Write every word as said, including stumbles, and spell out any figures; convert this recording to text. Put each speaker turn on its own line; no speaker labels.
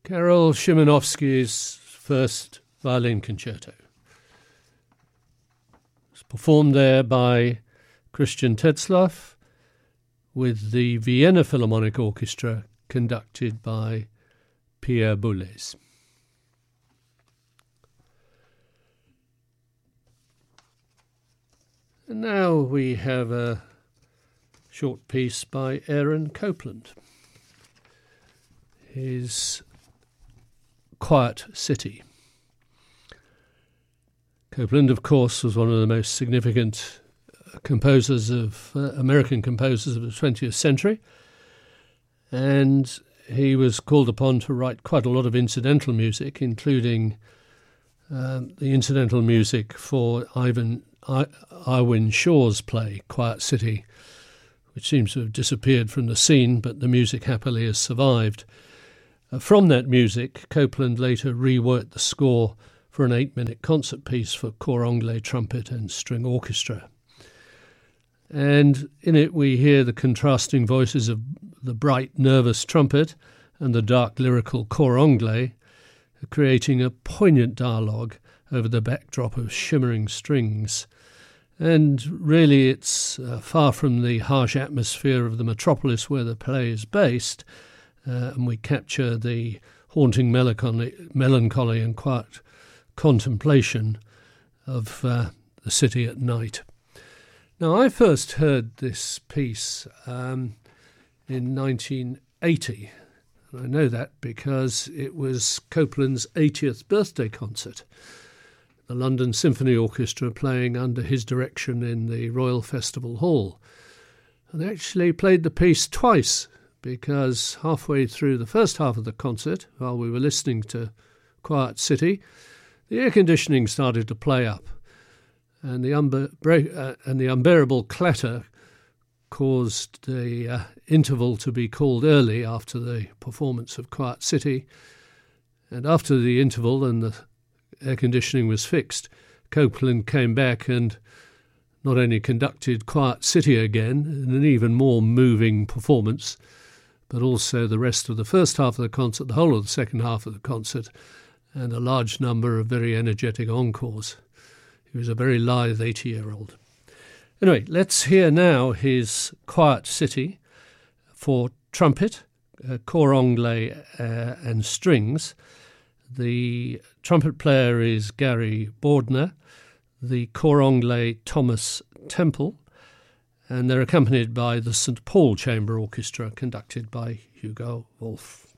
Karol Szymanowski's first violin concerto. It's performed there by Christian Tetzlaff with the Vienna Philharmonic Orchestra conducted by Pierre Boulez. And now we have a short piece by Aaron Copland. His Quiet City. Copland, of course, was one of the most significant composers of uh, American composers of the twentieth century, and he was called upon to write quite a lot of incidental music, including um, the incidental music for Ivan I- Irwin Shaw's play Quiet City, which seems to have disappeared from the scene, but the music happily has survived. Uh, from that music, Copland later reworked the score for an eight-minute concert piece for cor anglais, trumpet and string orchestra. And in it we hear the contrasting voices of the bright, nervous trumpet and the dark, lyrical cor anglais, creating a poignant dialogue over the backdrop of shimmering strings. And really it's uh, far from the harsh atmosphere of the metropolis where the play is based, uh, and we capture the haunting melancholy, melancholy and quiet contemplation of uh, the city at night. Now, I first heard this piece um, in nineteen eighty. And I know that because it was Copland's eightieth birthday concert. The London Symphony Orchestra playing under his direction in the Royal Festival Hall. And they actually played the piece twice, because halfway through the first half of the concert, while we were listening to Quiet City, the air conditioning started to play up, and the, unbe- uh, and the unbearable clatter caused the uh, interval to be called early after the performance of Quiet City. And after the interval and the air conditioning was fixed, Copland came back and not only conducted Quiet City again in an even more moving performance, but also the rest of the first half of the concert, the whole of the second half of the concert, and a large number of very energetic encores. He was a very lithe eighty-year-old. Anyway, let's hear now his Quiet City for trumpet, uh, cor anglais uh, and strings. The trumpet player is Gary Bordner, the cor anglais Thomas Temple, and they're accompanied by the Saint Paul Chamber Orchestra conducted by Hugo Wolf.